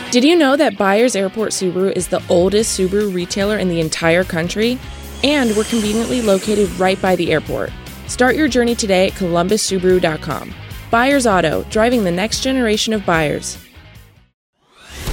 Did you know that Byers Airport Subaru is the oldest Subaru retailer in the entire country? And we're conveniently located right by the airport. Start your journey today at columbussubaru.com. Byers Auto, driving the next generation of buyers.